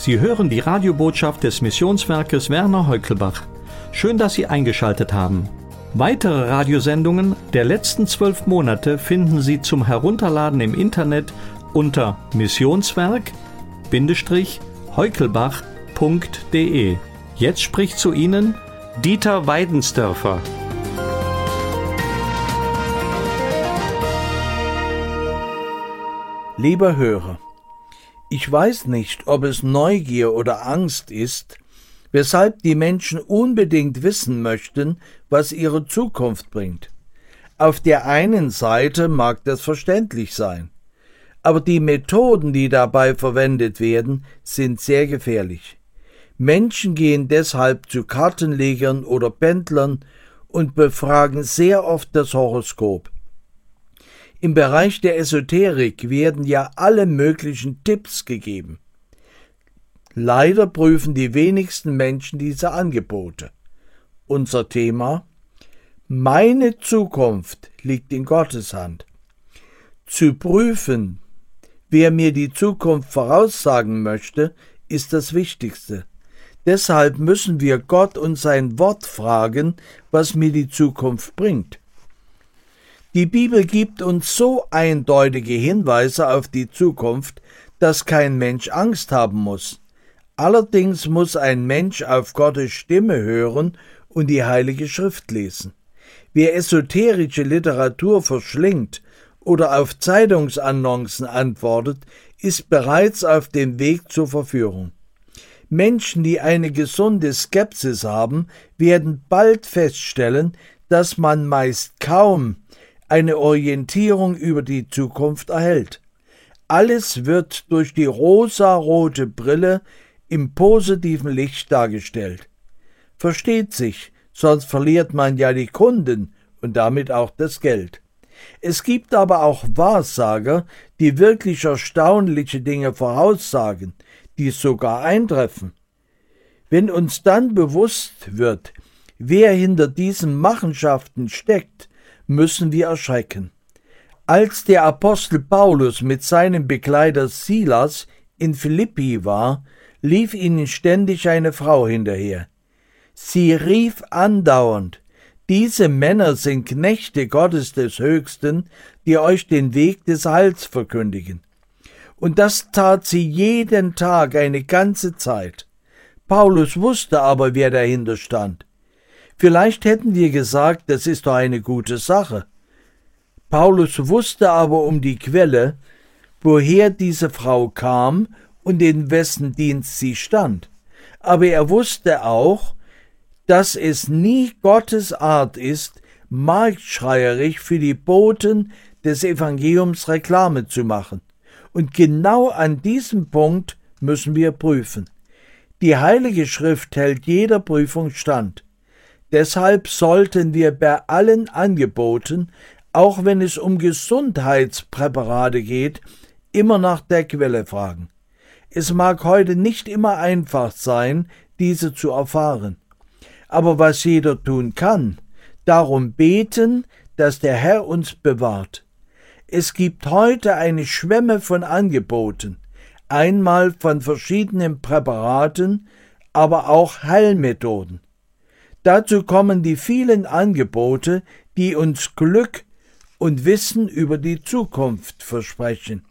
Sie hören die Radiobotschaft des Missionswerkes Werner Heukelbach. Schön, dass Sie eingeschaltet haben. Weitere Radiosendungen der letzten 12 Monate finden Sie zum Herunterladen im Internet unter missionswerk-heukelbach.de. Jetzt spricht zu Ihnen Dieter Weidensdörfer. Lieber Hörer, ich weiß nicht, ob es Neugier oder Angst ist, weshalb die Menschen unbedingt wissen möchten, was ihre Zukunft bringt. Auf der einen Seite mag das verständlich sein, aber die Methoden, die dabei verwendet werden, sind sehr gefährlich. Menschen gehen deshalb zu Kartenlegern oder Pendlern und befragen sehr oft das Horoskop. Im Bereich der Esoterik werden ja alle möglichen Tipps gegeben. Leider prüfen die wenigsten Menschen diese Angebote. Unser Thema: Meine Zukunft liegt in Gottes Hand. Zu prüfen, wer mir die Zukunft voraussagen möchte, ist das Wichtigste. Deshalb müssen wir Gott und sein Wort fragen, was mir die Zukunft bringt. Die Bibel gibt uns so eindeutige Hinweise auf die Zukunft, dass kein Mensch Angst haben muss. Allerdings muss ein Mensch auf Gottes Stimme hören und die Heilige Schrift lesen. Wer esoterische Literatur verschlingt oder auf Zeitungsannoncen antwortet, ist bereits auf dem Weg zur Verführung. Menschen, die eine gesunde Skepsis haben, werden bald feststellen, dass man meist kaum eine Orientierung über die Zukunft erhält. Alles wird durch die rosarote Brille im positiven Licht dargestellt. Versteht sich, sonst verliert man ja die Kunden und damit auch das Geld. Es gibt aber auch Wahrsager, die wirklich erstaunliche Dinge voraussagen, die sogar eintreffen. Wenn uns dann bewusst wird, wer hinter diesen Machenschaften steckt, müssen wir erschrecken. Als der Apostel Paulus mit seinem Begleiter Silas in Philippi war, lief ihnen ständig eine Frau hinterher. Sie rief andauernd: Diese Männer sind Knechte Gottes des Höchsten, die euch den Weg des Heils verkündigen. Und das tat sie jeden Tag eine ganze Zeit. Paulus wusste aber, wer dahinter stand. Vielleicht hätten wir gesagt, das ist doch eine gute Sache. Paulus wusste aber um die Quelle, woher diese Frau kam und in wessen Dienst sie stand. Aber er wusste auch, dass es nie Gottes Art ist, marktschreierisch für die Boten des Evangeliums Reklame zu machen. Und genau an diesem Punkt müssen wir prüfen. Die Heilige Schrift hält jeder Prüfung stand. Deshalb sollten wir bei allen Angeboten, auch wenn es um Gesundheitspräparate geht, immer nach der Quelle fragen. Es mag heute nicht immer einfach sein, diese zu erfahren. Aber was jeder tun kann, darum beten, dass der Herr uns bewahrt. Es gibt heute eine Schwemme von Angeboten, einmal von verschiedenen Präparaten, aber auch Heilmethoden. Dazu kommen die vielen Angebote, die uns Glück und Wissen über die Zukunft versprechen.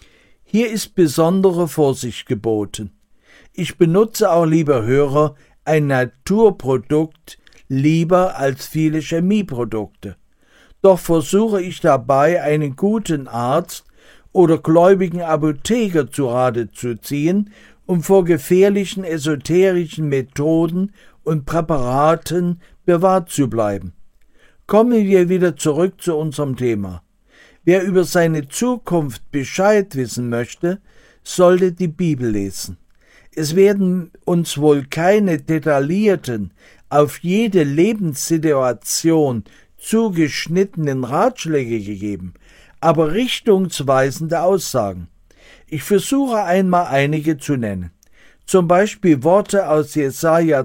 Hier ist besondere Vorsicht geboten. Ich benutze auch, lieber Hörer, ein Naturprodukt lieber als viele Chemieprodukte. Doch versuche ich dabei, einen guten Arzt oder gläubigen Apotheker zu Rate zu ziehen, um vor gefährlichen esoterischen Methoden und Präparaten bewahrt zu bleiben. Kommen wir wieder zurück zu unserem Thema. Wer über seine Zukunft Bescheid wissen möchte, sollte die Bibel lesen. Es werden uns wohl keine detaillierten, auf jede Lebenssituation zugeschnittenen Ratschläge gegeben, aber richtungsweisende Aussagen. Ich versuche einmal einige zu nennen. Zum Beispiel Worte aus Jesaja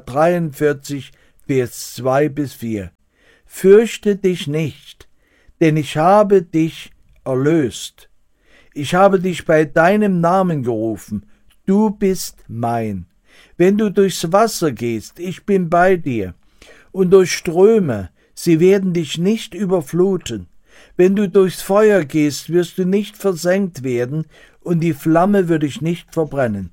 43, Vers 2-4. Fürchte dich nicht, denn ich habe dich erlöst. Ich habe dich bei deinem Namen gerufen. du bist mein. Wenn du durchs Wasser gehst, ich bin bei dir. Und durch Ströme, sie werden dich nicht überfluten. Wenn du durchs Feuer gehst, wirst du nicht versenkt werden, und die Flamme wird dich nicht verbrennen.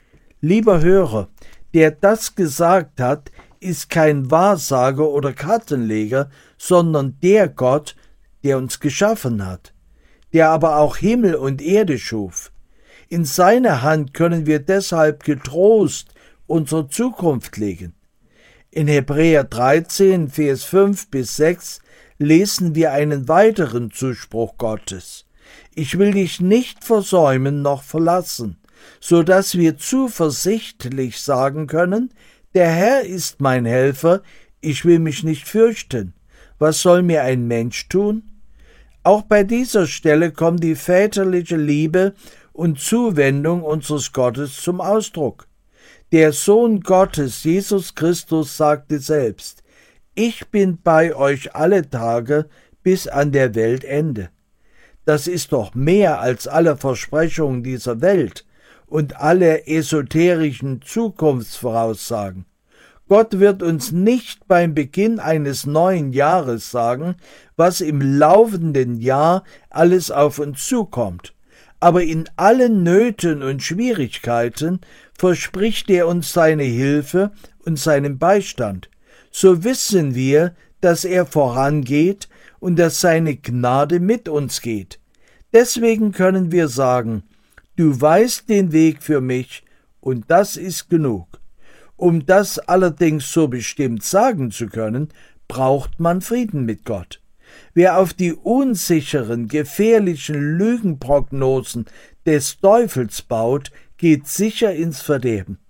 Lieber Hörer, der das gesagt hat, ist kein Wahrsager oder Kartenleger, sondern der Gott, der uns geschaffen hat, der aber auch Himmel und Erde schuf. In seine Hand können wir deshalb getrost unsere Zukunft legen. In Hebräer 13, Vers 5 bis 6 lesen wir einen weiteren Zuspruch Gottes. Ich will dich nicht versäumen noch verlassen, so dass wir zuversichtlich sagen können, der Herr ist mein Helfer, ich will mich nicht fürchten. Was soll mir ein Mensch tun? Auch bei dieser Stelle kommt die väterliche Liebe und Zuwendung unseres Gottes zum Ausdruck. Der Sohn Gottes, Jesus Christus, sagte selbst: Ich bin bei euch alle Tage bis an der Weltende. Das ist doch mehr als alle Versprechungen dieser Welt und alle esoterischen Zukunftsvoraussagen. Gott wird uns nicht beim Beginn eines neuen Jahres sagen, was im laufenden Jahr alles auf uns zukommt. Aber in allen Nöten und Schwierigkeiten verspricht er uns seine Hilfe und seinen Beistand. So wissen wir, dass er vorangeht und dass seine Gnade mit uns geht. Deswegen können wir sagen: Du weißt den Weg für mich, und das ist genug. Um das allerdings so bestimmt sagen zu können, braucht man Frieden mit Gott. Wer auf die unsicheren, gefährlichen Lügenprognosen des Teufels baut, geht sicher ins Verderben.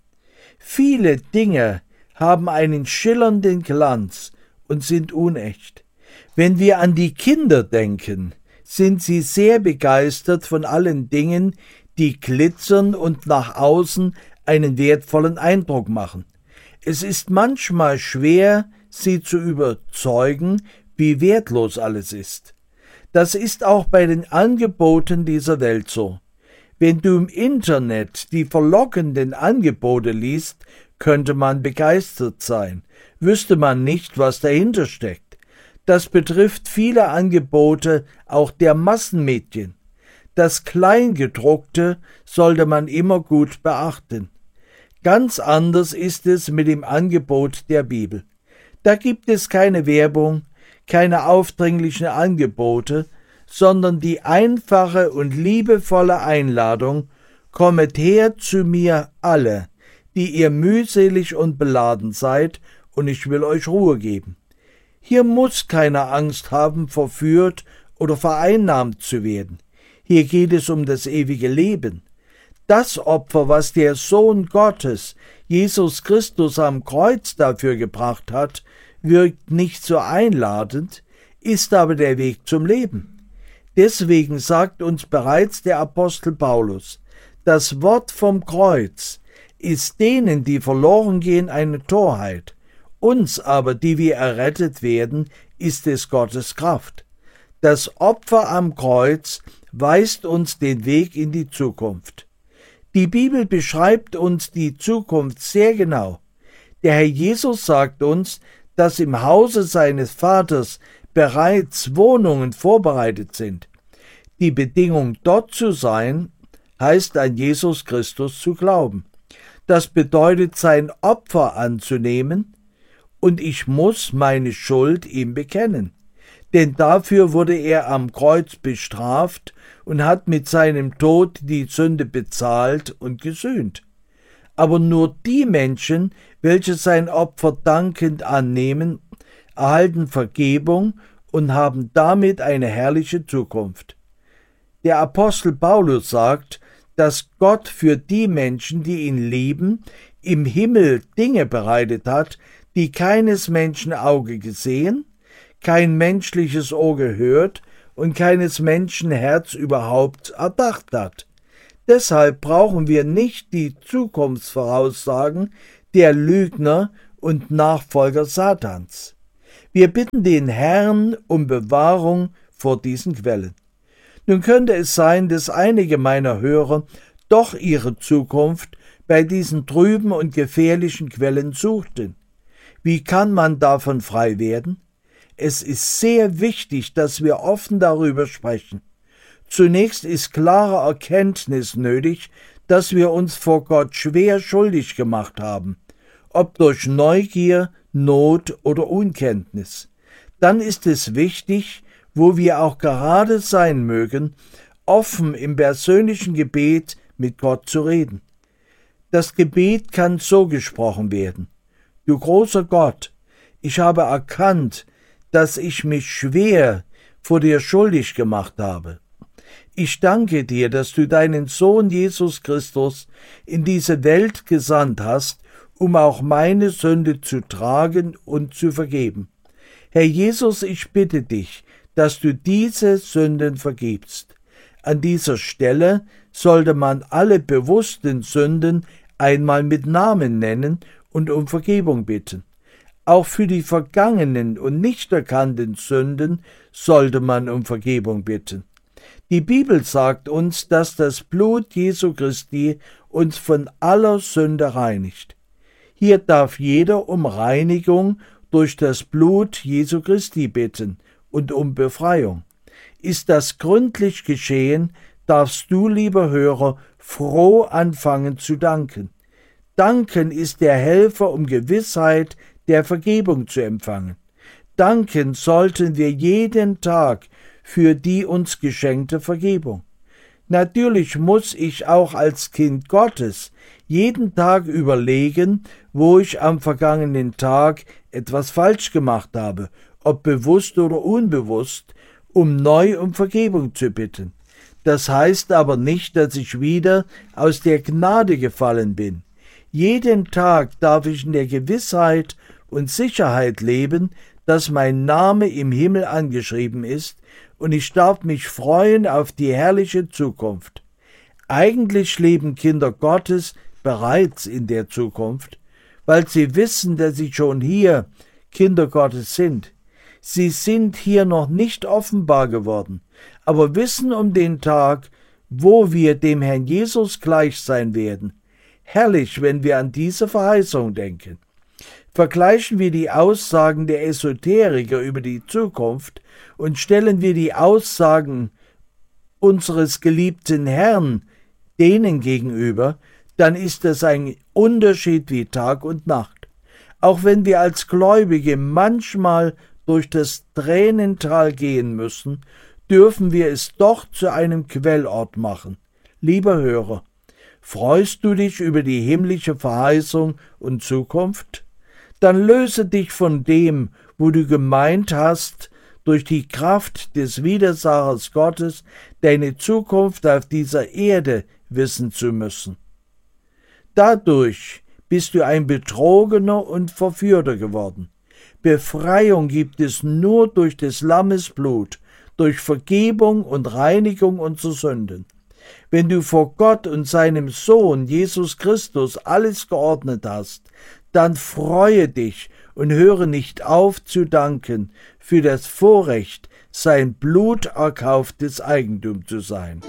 Viele Dinge haben einen schillernden Glanz und sind unecht. Wenn wir an die Kinder denken, sind sie sehr begeistert von allen Dingen, die glitzern und nach außen einen wertvollen Eindruck machen. Es ist manchmal schwer, sie zu überzeugen, wie wertlos alles ist. Das ist auch bei den Angeboten dieser Welt so. Wenn du im Internet die verlockenden Angebote liest, könnte man begeistert sein, wüsste man nicht, was dahinter steckt. Das betrifft viele Angebote auch der Massenmedien. Das Kleingedruckte sollte man immer gut beachten. Ganz anders ist es mit dem Angebot der Bibel. Da gibt es keine Werbung, keine aufdringlichen Angebote, sondern die einfache und liebevolle Einladung: Kommet her zu mir alle, die ihr mühselig und beladen seid, und ich will euch Ruhe geben. Hier muss keiner Angst haben, verführt oder vereinnahmt zu werden. Hier geht es um das ewige Leben. Das Opfer, was der Sohn Gottes, Jesus Christus, am Kreuz dafür gebracht hat, wirkt nicht so einladend, ist aber der Weg zum Leben. Deswegen sagt uns bereits der Apostel Paulus: Das Wort vom Kreuz ist denen, die verloren gehen, eine Torheit. Uns aber, die wir errettet werden, ist es Gottes Kraft. Das Opfer am Kreuz weist uns den Weg in die Zukunft. Die Bibel beschreibt uns die Zukunft sehr genau. Der Herr Jesus sagt uns, dass im Hause seines Vaters bereits Wohnungen vorbereitet sind. Die Bedingung, dort zu sein, heißt an Jesus Christus zu glauben. Das bedeutet, sein Opfer anzunehmen, und ich muss meine Schuld ihm bekennen. Denn dafür wurde er am Kreuz bestraft und hat mit seinem Tod die Sünde bezahlt und gesühnt. Aber nur die Menschen, welche sein Opfer dankend annehmen, erhalten Vergebung und haben damit eine herrliche Zukunft. Der Apostel Paulus sagt, dass Gott für die Menschen, die ihn lieben, im Himmel Dinge bereitet hat, die keines Menschen Auge gesehen, kein menschliches Ohr gehört und keines Menschen Herz überhaupt erdacht hat. Deshalb brauchen wir nicht die Zukunftsvoraussagen der Lügner und Nachfolger Satans. Wir bitten den Herrn um Bewahrung vor diesen Quellen. Nun könnte es sein, dass einige meiner Hörer doch ihre Zukunft bei diesen trüben und gefährlichen Quellen suchten. Wie kann man davon frei werden? Es ist sehr wichtig, dass wir offen darüber sprechen. Zunächst ist klare Erkenntnis nötig, dass wir uns vor Gott schwer schuldig gemacht haben, ob durch Neugier, Not oder Unkenntnis. Dann ist es wichtig, wo wir auch gerade sein mögen, offen im persönlichen Gebet mit Gott zu reden. Das Gebet kann so gesprochen werden: Du großer Gott, ich habe erkannt, dass ich mich schwer vor dir schuldig gemacht habe. Ich danke dir, dass du deinen Sohn Jesus Christus in diese Welt gesandt hast, um auch meine Sünde zu tragen und zu vergeben. Herr Jesus, ich bitte dich, dass du diese Sünden vergibst. An dieser Stelle sollte man alle bewussten Sünden einmal mit Namen nennen und um Vergebung bitten. Auch für die vergangenen und nicht erkannten Sünden sollte man um Vergebung bitten. Die Bibel sagt uns, dass das Blut Jesu Christi uns von aller Sünde reinigt. Hier darf jeder um Reinigung durch das Blut Jesu Christi bitten und um Befreiung. Ist das gründlich geschehen, darfst du, lieber Hörer, froh anfangen zu danken. Danken ist der Helfer, um Gewissheit der Vergebung zu empfangen. Danken sollten wir jeden Tag für die uns geschenkte Vergebung. Natürlich muss ich auch als Kind Gottes jeden Tag überlegen, wo ich am vergangenen Tag etwas falsch gemacht habe, ob bewusst oder unbewusst, um neu um Vergebung zu bitten. Das heißt aber nicht, dass ich wieder aus der Gnade gefallen bin. Jeden Tag darf ich in der Gewissheit und Sicherheit leben, dass mein Name im Himmel angeschrieben ist, und ich darf mich freuen auf die herrliche Zukunft. Eigentlich leben Kinder Gottes bereits in der Zukunft, weil sie wissen, dass sie schon hier Kinder Gottes sind. Sie sind hier noch nicht offenbar geworden, aber wissen um den Tag, wo wir dem Herrn Jesus gleich sein werden. Herrlich, wenn wir an diese Verheißung denken. Vergleichen wir die Aussagen der Esoteriker über die Zukunft und stellen wir die Aussagen unseres geliebten Herrn denen gegenüber, dann ist das ein Unterschied wie Tag und Nacht. Auch wenn wir als Gläubige manchmal durch das Tränental gehen müssen, dürfen wir es doch zu einem Quellort machen. Lieber Hörer, freust du dich über die himmlische Verheißung und Zukunft? Dann löse dich von dem, wo du gemeint hast, durch die Kraft des Widersachers Gottes deine Zukunft auf dieser Erde wissen zu müssen. Dadurch bist du ein Betrogener und Verführter geworden. Befreiung gibt es nur durch des Lammes Blut, durch Vergebung und Reinigung unserer Sünden. Wenn du vor Gott und seinem Sohn Jesus Christus alles geordnet hast, dann freue dich und höre nicht auf zu danken für das Vorrecht, sein bluterkauftes Eigentum zu sein.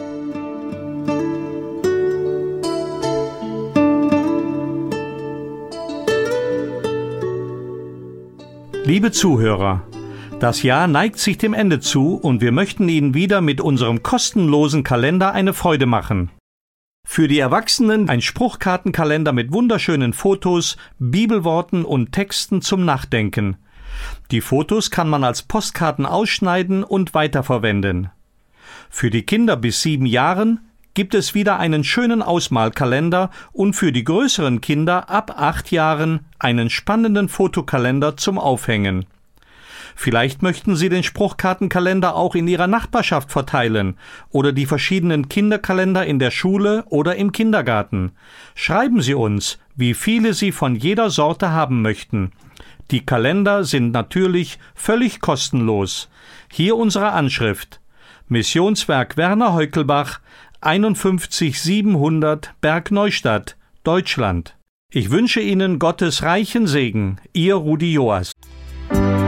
Liebe Zuhörer, das Jahr neigt sich dem Ende zu und wir möchten Ihnen wieder mit unserem kostenlosen Kalender eine Freude machen. Für die Erwachsenen ein Spruchkartenkalender mit wunderschönen Fotos, Bibelworten und Texten zum Nachdenken. Die Fotos kann man als Postkarten ausschneiden und weiterverwenden. Für die Kinder bis 7 Jahren gibt es wieder einen schönen Ausmalkalender und für die größeren Kinder ab 8 Jahren einen spannenden Fotokalender zum Aufhängen. Vielleicht möchten Sie den Spruchkartenkalender auch in Ihrer Nachbarschaft verteilen oder die verschiedenen Kinderkalender in der Schule oder im Kindergarten. Schreiben Sie uns, wie viele Sie von jeder Sorte haben möchten. Die Kalender sind natürlich völlig kostenlos. Hier unsere Anschrift: Missionswerk Werner Heukelbach, 51700 Bergneustadt, Deutschland. Ich wünsche Ihnen Gottes reichen Segen. Ihr Rudi Joas.